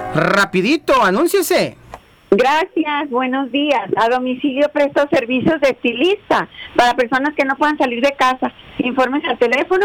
Rapidito, anúnciese. Gracias, buenos días. A domicilio presto servicios de estilista para personas que no puedan salir de casa. Informes al teléfono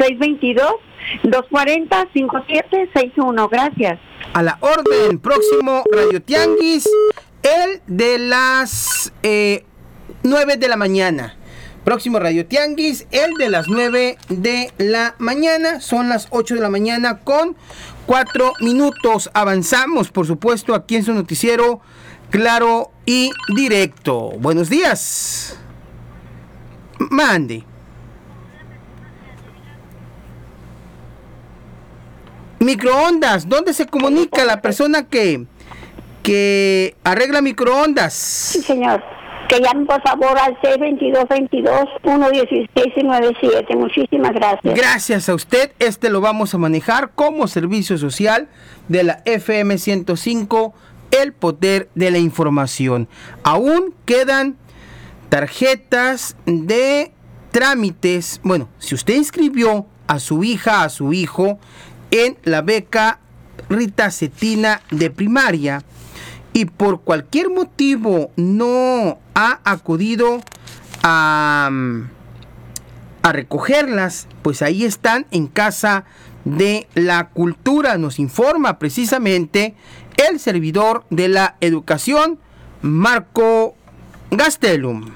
622-240-5761. Gracias. A la orden, próximo Radio Tianguis, el de las 9 de la mañana. Próximo Radio Tianguis, el de las 9 de la mañana. Son las 8 de la mañana con 4 minutos. Avanzamos, por supuesto, aquí en su noticiero claro y directo. Buenos días. Mande. Microondas, ¿dónde se comunica la persona que arregla microondas? Sí, señor. Que llamen por favor al 622-22-116-97. Muchísimas gracias. Gracias a usted. Lo vamos a manejar como servicio social de la FM 105, el poder de la información. Aún quedan tarjetas de trámites. Bueno, si usted inscribió a su hija, a su hijo en la beca Rita Cetina de primaria y por cualquier motivo no ha acudido a recogerlas, pues ahí están en Casa de la Cultura. Nos informa precisamente el servidor de la educación, Marco Gastelum.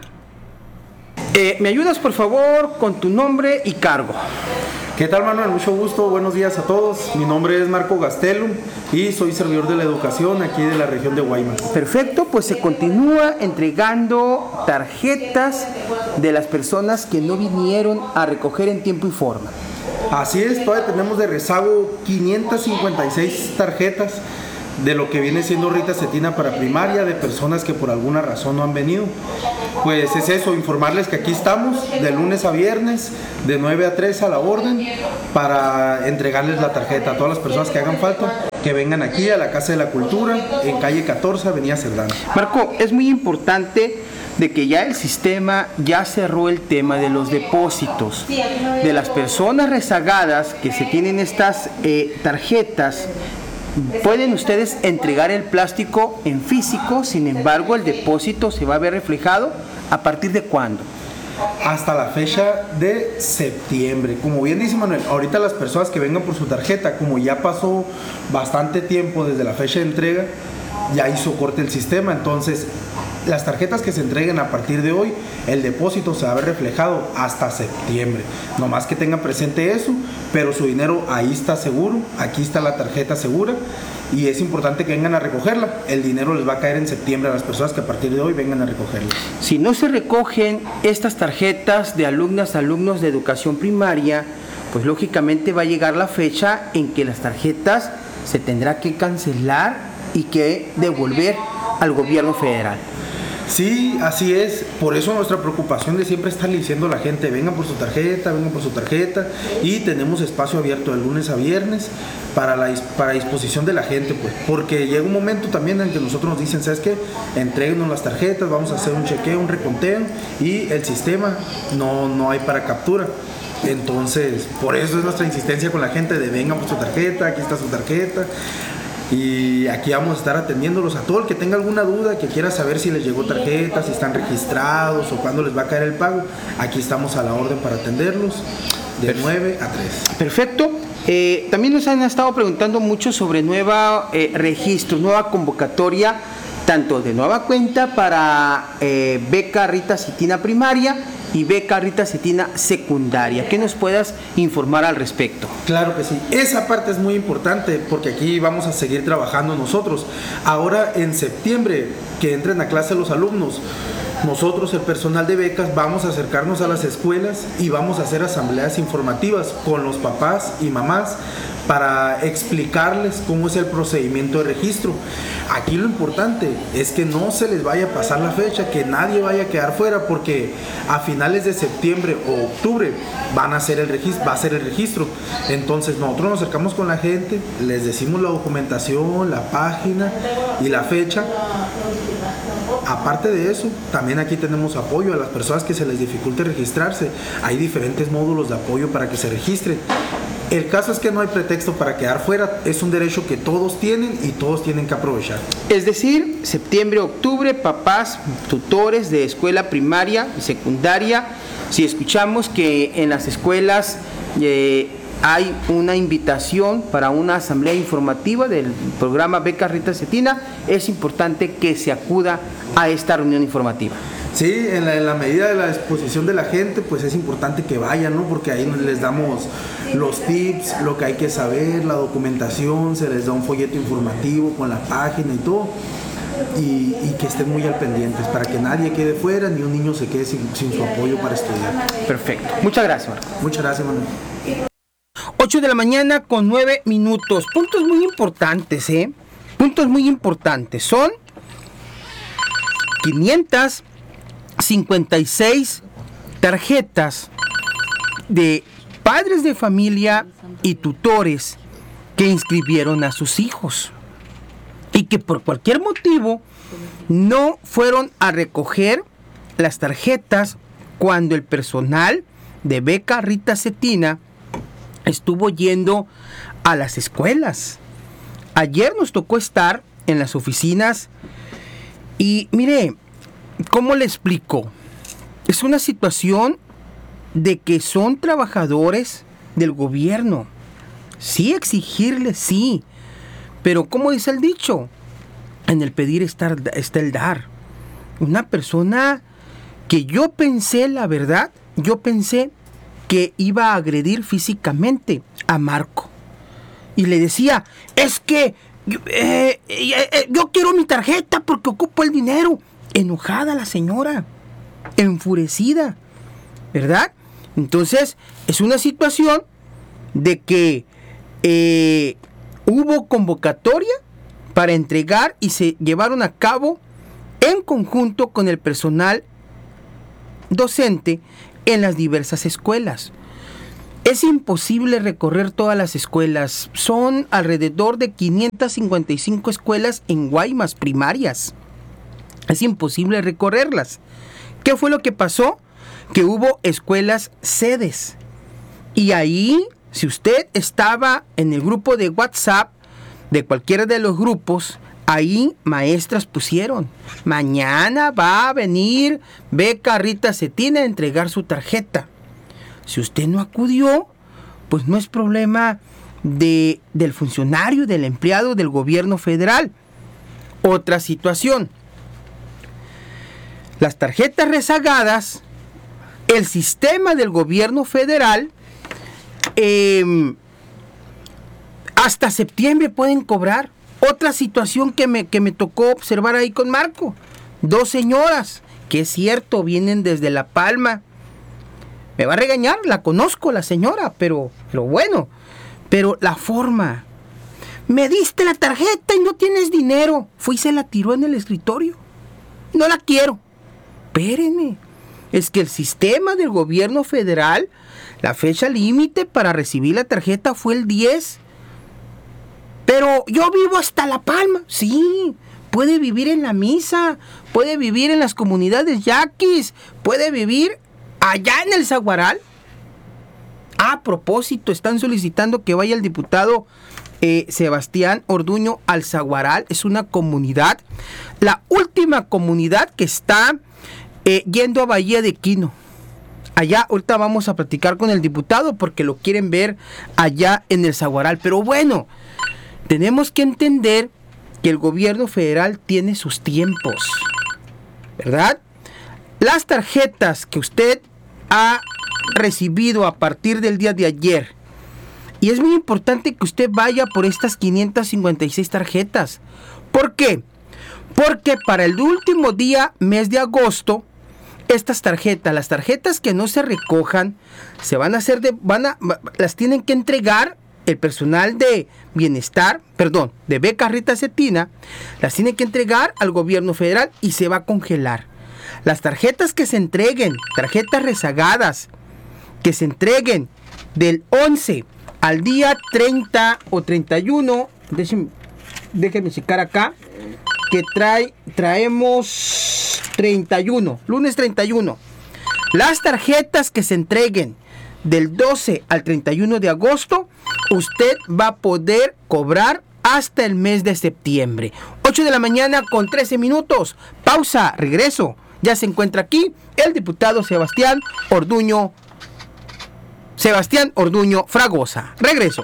¿Me ayudas por favor con tu nombre y cargo? ¿Qué tal, Manuel? Mucho gusto, buenos días a todos. Mi nombre es Marco Gastelum y soy servidor de la educación aquí de la región de Guaymas. Perfecto, pues se continúa entregando tarjetas de las personas que no vinieron a recoger en tiempo y forma. Así es, todavía tenemos de rezago 556 tarjetas de lo que viene siendo Rita Cetina para primaria, de personas que por alguna razón no han venido. Pues es eso, informarles que aquí estamos de lunes a viernes, de 9 a 3 a la orden, para entregarles la tarjeta a todas las personas que hagan falta, que vengan aquí a la Casa de la Cultura, en calle 14, avenida Cerdán. Marco, es muy importante de que ya el sistema ya cerró el tema de los depósitos, de las personas rezagadas que se tienen estas tarjetas. Pueden ustedes entregar el plástico en físico, sin embargo el depósito se va a ver reflejado. ¿A partir de cuándo? Hasta la fecha de septiembre. Como bien dice Manuel, ahorita las personas que vengan por su tarjeta, como ya pasó bastante tiempo desde la fecha de entrega, ya hizo corte el sistema, entonces las tarjetas que se entreguen a partir de hoy, el depósito se va a ver reflejado hasta septiembre. No más que tengan presente eso, pero su dinero ahí está seguro, aquí está la tarjeta segura y es importante que vengan a recogerla. El dinero les va a caer en septiembre a las personas que a partir de hoy vengan a recogerla. Si no se recogen estas tarjetas de alumnos de educación primaria, pues lógicamente va a llegar la fecha en que las tarjetas se tendrá que cancelar y que devolver al gobierno federal. Sí, así es, por eso nuestra preocupación de siempre estarle diciendo a la gente, vengan por su tarjeta, y tenemos espacio abierto de lunes a viernes para disposición de la gente, pues, porque llega un momento también en que nosotros nos dicen, ¿sabes qué? Entréguenos las tarjetas, vamos a hacer un chequeo, un reconteo, y el sistema no hay para captura. Entonces, por eso es nuestra insistencia con la gente de vengan por su tarjeta, aquí está su tarjeta. Y aquí vamos a estar atendiéndolos a todo el que tenga alguna duda, que quiera saber si les llegó tarjeta, si están registrados o cuándo les va a caer el pago. Aquí estamos a la orden para atenderlos de 9 a 3. Perfecto. También nos han estado preguntando mucho sobre nueva registro, nueva convocatoria, tanto de nueva cuenta para beca Rita Cetina primaria y beca Rita Cetina secundaria. ¿Qué nos puedas informar al respecto? Claro que sí, esa parte es muy importante porque aquí vamos a seguir trabajando nosotros. Ahora en septiembre, que entren a clase los alumnos, nosotros, el personal de becas, vamos a acercarnos a las escuelas y vamos a hacer asambleas informativas con los papás y mamás para explicarles cómo es el procedimiento de registro. Aquí lo importante es que no se les vaya a pasar la fecha, que nadie vaya a quedar fuera, porque a finales de septiembre o octubre va a ser el registro. Entonces nosotros nos acercamos con la gente, les decimos la documentación, la página y la fecha. Aparte de eso, también aquí tenemos apoyo a las personas que se les dificulte registrarse. Hay diferentes módulos de apoyo para que se registren. El caso es que no hay pretexto para quedar fuera, es un derecho que todos tienen y todos tienen que aprovechar. Es decir, septiembre, octubre, papás, tutores de escuela primaria y secundaria, si escuchamos que en las escuelas hay una invitación para una asamblea informativa del programa Becas Rita Cetina, es importante que se acuda a esta reunión informativa. Sí, en la medida de la disposición de la gente, pues es importante que vayan, ¿no? Porque ahí les damos los tips, lo que hay que saber, la documentación, se les da un folleto informativo con la página y todo, y que estén muy al pendientes, para que nadie quede fuera, ni un niño se quede sin su apoyo para estudiar. Perfecto. Muchas gracias, Marco. Muchas gracias, Manuel. 8 de la mañana con 9 minutos. Puntos muy importantes, Puntos muy importantes. Son 556 tarjetas de padres de familia y tutores que inscribieron a sus hijos y que por cualquier motivo no fueron a recoger las tarjetas cuando el personal de Beca Rita Cetina estuvo yendo a las escuelas. Ayer nos tocó estar en las oficinas y mire, ¿cómo le explico? Es una situación de que son trabajadores del gobierno. Sí, exigirles, sí. Pero como dice el dicho, en el pedir está el dar. Una persona que yo pensé, la verdad, que iba a agredir físicamente a Marco. Y le decía, es que yo quiero mi tarjeta porque ocupo el dinero. Enojada la señora, enfurecida, ¿verdad? Entonces, es una situación de que hubo convocatoria para entregar y se llevaron a cabo en conjunto con el personal docente en las diversas escuelas. Es imposible recorrer todas las escuelas. Son alrededor de 555 escuelas en Guaymas primarias. Es imposible recorrerlas. ¿Qué fue lo que pasó? Que hubo escuelas sedes. Y ahí, si usted estaba en el grupo de WhatsApp de cualquiera de los grupos, ahí maestras pusieron: mañana va a venir Beca Rita Cetina a entregar su tarjeta. Si usted no acudió, pues no es problema del funcionario, del empleado del gobierno federal. Otra situación: las tarjetas rezagadas, el sistema del gobierno federal, hasta septiembre pueden cobrar. Otra situación que me tocó observar ahí con Marco: 2 señoras, que es cierto, vienen desde La Palma. Me va a regañar, la conozco la señora, pero bueno, pero la forma. Me diste la tarjeta y no tienes dinero. Fui y se la tiró en el escritorio. No la quiero. Espérenme, es que el sistema del gobierno federal, la fecha límite para recibir la tarjeta fue el 10. Pero yo vivo hasta La Palma. Sí, puede vivir en La Misa, puede vivir en las comunidades yaquis, puede vivir allá en el Zaguaral. A propósito, están solicitando que vaya el diputado Sebastián Orduño al Zaguaral. Es una comunidad, la última comunidad que está yendo a Bahía de Quino. Allá, ahorita vamos a platicar con el diputado porque lo quieren ver allá en el Zaguaral. Pero bueno, tenemos que entender que el gobierno federal tiene sus tiempos, ¿verdad? Las tarjetas que usted ha recibido a partir del día de ayer, y es muy importante que usted vaya por estas 556 tarjetas. ¿Por qué? Porque para el último día, mes de agosto, estas tarjetas, las tarjetas que no se recojan, se van a hacer las tienen que entregar el personal de bienestar, de Beca Rita Cetina, las tiene que entregar al gobierno federal y se va a congelar. Las tarjetas que se entreguen, tarjetas rezagadas, que se entreguen del 11 al día 30 o 31, déjenme checar acá, que traemos 31, lunes 31. Las tarjetas que se entreguen del 12 al 31 de agosto, usted va a poder cobrar hasta el mes de septiembre. 8 de la mañana con 13 minutos. Pausa, regreso. Ya se encuentra aquí el diputado Sebastián Orduño Fragosa. Regreso.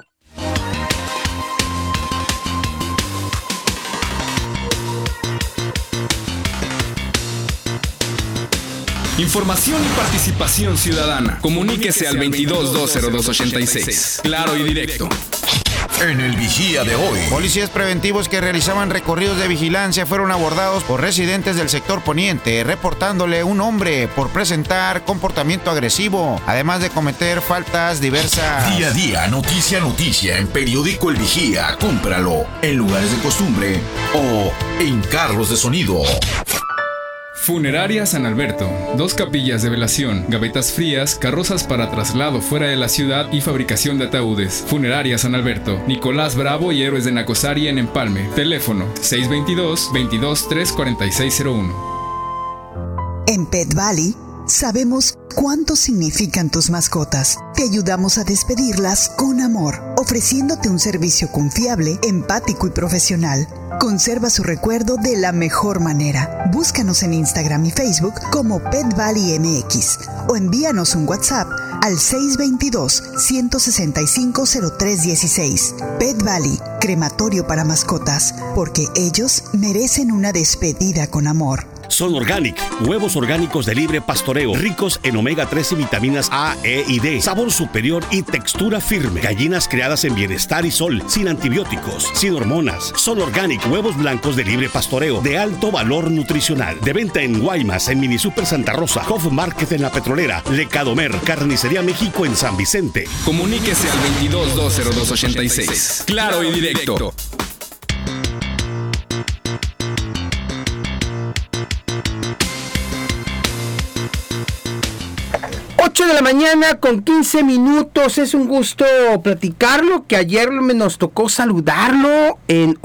Información y participación ciudadana. Comuníquese al 22-202-86. Claro y directo. En el Vigía de hoy, policías preventivos que realizaban recorridos de vigilancia fueron abordados por residentes del sector poniente, reportándole un hombre por presentar comportamiento agresivo, además de cometer faltas diversas. Día a día, noticia en Periódico El Vigía. Cómpralo en lugares de costumbre o en carros de sonido. Funeraria San Alberto. 2 capillas de velación, gavetas frías, carrozas para traslado fuera de la ciudad y fabricación de ataúdes. Funeraria San Alberto. Nicolás Bravo y Héroes de Nacosari en Empalme. Teléfono 622-22-34601. En Pet Valley sabemos cuánto significan tus mascotas. Te ayudamos a despedirlas con amor, ofreciéndote un servicio confiable, empático y profesional. Conserva su recuerdo de la mejor manera. Búscanos en Instagram y Facebook como Pet Valley MX o envíanos un WhatsApp al 622-165-0316. Pet Valley, crematorio para mascotas, porque ellos merecen una despedida con amor. Son Organic, huevos orgánicos de libre pastoreo, ricos en omega 3 y vitaminas A, E y D, sabor superior y textura firme. Gallinas criadas en bienestar y sol, sin antibióticos, sin hormonas. Son Organic, huevos blancos de libre pastoreo, de alto valor nutricional. De venta en Guaymas, en Mini Super Santa Rosa, Hof Market en La Petrolera, Lecadomer, Carnicería México en San Vicente. Comuníquese al 22-202-86. Claro y directo. 8 de la mañana con 15 minutos. Es un gusto platicarlo, que ayer nos tocó saludarlo en